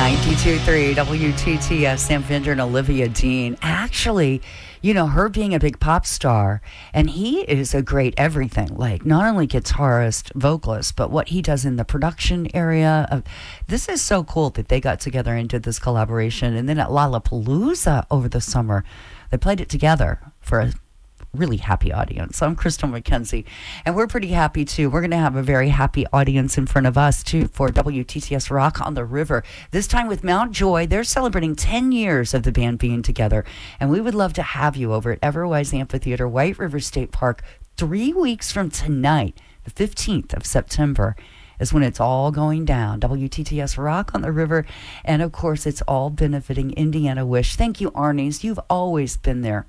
92.3 WTTS, Sam Fender and Olivia Dean. Actually, you know, her being a big pop star, and he is a great everything, like not only guitarist, vocalist, but what he does in the production area. This is so cool that they got together and did this collaboration. And then at Lollapalooza over the summer, they played it together for a really happy audience. I'm Crystal McKenzie, and we're pretty happy too. We're going to have a very happy audience in front of us too for WTTS Rock on the River. This time with Mount Joy. They're celebrating 10 years of the band being together, and we would love to have you over at Everwise Amphitheater, White River State Park, 3 weeks from tonight, the 15th of September. Is when it's all going down. WTTS Rock on the River, and of course it's all benefiting Indiana Wish. Thank you, Arnie's. You've always been there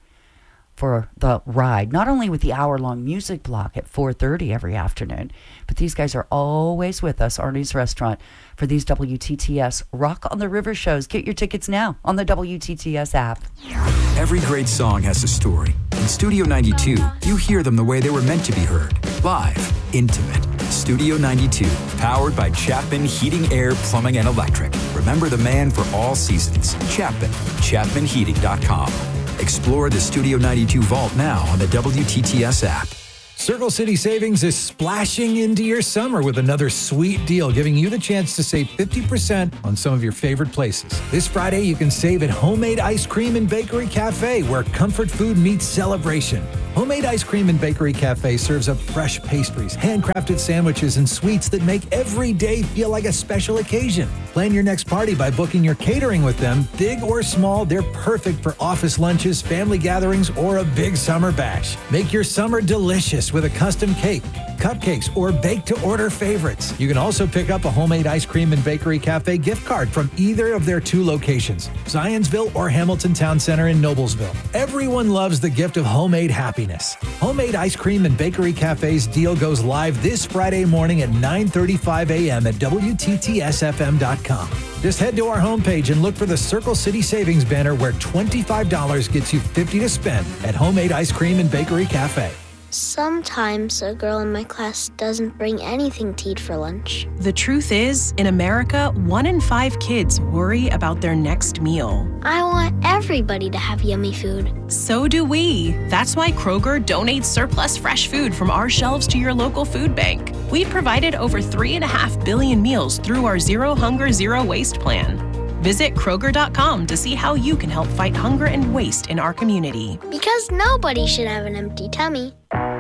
for the ride, not only with the hour-long music block at 4:30 every afternoon, but these guys are always with us, Arnie's Restaurant, for these WTTS Rock on the River shows. Get your tickets now on the WTTS app. Every great song has a story. In Studio 92, you hear them the way they were meant to be heard. Live, intimate. Studio 92, powered by Chapman Heating, Air, Plumbing, and Electric. Remember the man for all seasons. Chapman. ChapmanHeating.com. Explore the Studio 92 vault now on the WTTS app. Circle City Savings is splashing into your summer with another sweet deal, giving you the chance to save 50% on some of your favorite places. This Friday, you can save at Homemade Ice Cream and Bakery Cafe, where comfort food meets celebration. Homemade Ice Cream and Bakery Cafe serves up fresh pastries, handcrafted sandwiches, and sweets that make every day feel like a special occasion. Plan your next party by booking your catering with them. Big or small, they're perfect for office lunches, family gatherings, or a big summer bash. Make your summer delicious with a custom cake, cupcakes, or bake-to-order favorites. You can also pick up a Homemade Ice Cream and Bakery Cafe gift card from either of their 2 locations, Zionsville or Hamilton Town Center in Noblesville. Everyone loves the gift of homemade happiness. Homemade Ice Cream and Bakery Cafe's deal goes live this Friday morning at 9:35 a.m. at WTTSFM.com. Just head to our homepage and look for the Circle City Savings banner, where $25 gets you $50 to spend at Homemade Ice Cream and Bakery Cafe. Sometimes a girl in my class doesn't bring anything to eat for lunch. The truth is, in America, 1 in 5 kids worry about their next meal. I want everybody to have yummy food. So do we. That's why Kroger donates surplus fresh food from our shelves to your local food bank. We've provided over 3.5 billion meals through our Zero Hunger, Zero Waste plan. Visit Kroger.com to see how you can help fight hunger and waste in our community. Because nobody should have an empty tummy.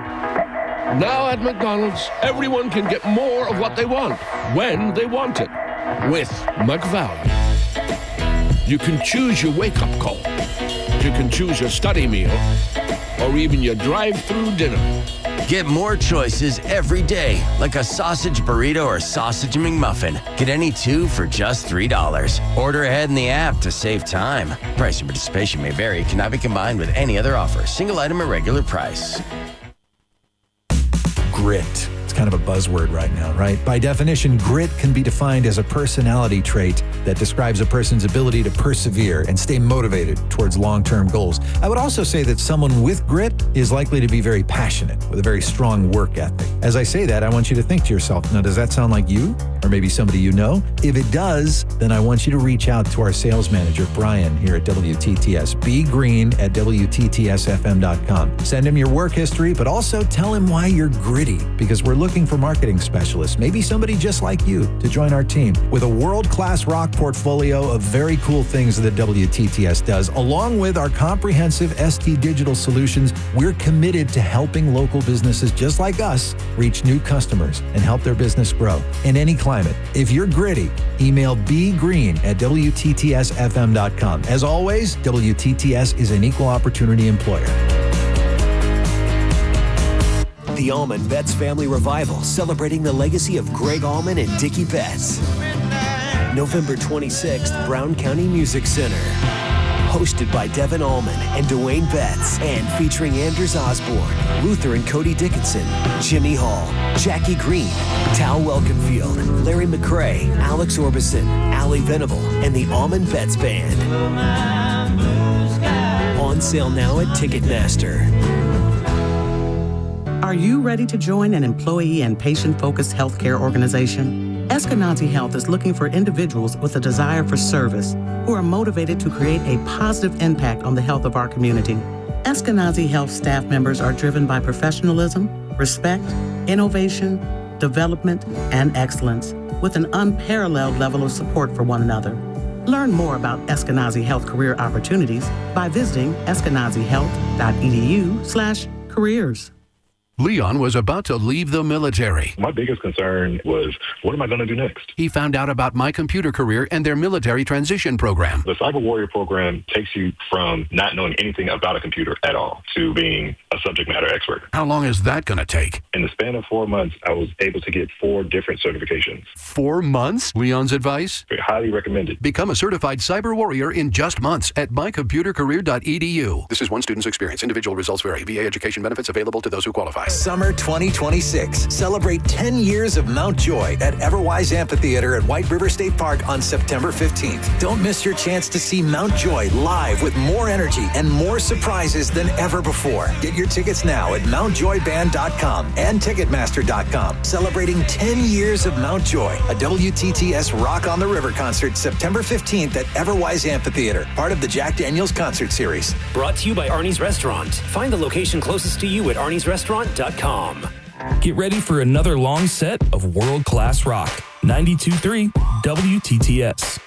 Now at McDonald's, everyone can get more of what they want, when they want it, with McValue. You can choose your wake-up call. You can choose your study meal, or even your drive-through dinner. Get more choices every day, like a sausage burrito or sausage McMuffin. Get any 2 for just $3. Order ahead in the app to save time. Price and participation may vary. Cannot be combined with any other offer. Single item at regular price. Grit. It's kind of a buzzword right now, right? By definition, grit can be defined as a personality trait that describes a person's ability to persevere and stay motivated towards long-term goals. I would also say that someone with grit is likely to be very passionate with a very strong work ethic. As I say that, I want you to think to yourself, now, does that sound like you? Or maybe somebody you know? If it does, then I want you to reach out to our sales manager, Brian, here at WTTS. Be green at WTTSFM.com. Send him your work history, but also tell him why you're gritty, because we're looking for marketing specialists, maybe somebody just like you, to join our team. With a world-class rock portfolio of very cool things that WTTS does, along with our comprehensive ST Digital solutions, we're committed to helping local businesses just like us reach new customers and help their business grow in any climate. If you're gritty, email bgreen at WTTSFM.com. As always, WTTS is an equal opportunity employer. The Allman Betts Family Revival, celebrating the legacy of Greg Allman and Dickie Betts. November 26th, Brown County Music Center. Hosted by Devin Allman and Dwayne Betts, and featuring Anders Osborne, Luther and Cody Dickinson, Jimmy Hall, Jackie Green, Tal Welkenfield, Larry McCray, Alex Orbison, Allie Venable, and the Allman Betts Band. On sale now at Ticketmaster. Are you ready to join an employee and patient-focused healthcare organization? Eskenazi Health is looking for individuals with a desire for service who are motivated to create a positive impact on the health of our community. Eskenazi Health staff members are driven by professionalism, respect, innovation, development, and excellence, with an unparalleled level of support for one another. Learn more about Eskenazi Health career opportunities by visiting eskenazihealth.edu/careers. Leon was about to leave the military. My biggest concern was, what am I going to do next? He found out about My Computer Career and their military transition program. The Cyber Warrior program takes you from not knowing anything about a computer at all to being a subject matter expert. How long is that going to take? In the span of 4 months, I was able to get 4 different certifications. 4 months? Leon's advice? Highly recommended. Become a certified cyber warrior in just months at mycomputercareer.edu. This is one student's experience. Individual results vary. VA education benefits available to those who qualify. Summer 2026. Celebrate 10 years of Mount Joy at Everwise Amphitheater at White River State Park on September 15th. Don't miss your chance to see Mount Joy live with more energy and more surprises than ever before. Get your tickets now at mountjoyband.com and Ticketmaster.com. Celebrating 10 years of Mount Joy, a WTTS Rock on the River concert September 15th at Everwise Amphitheater, part of the Jack Daniels Concert Series. Brought to you by Arnie's Restaurant. Find the location closest to you at arniesrestaurant.com. Get ready for another long set of world-class rock. 92.3 WTTS.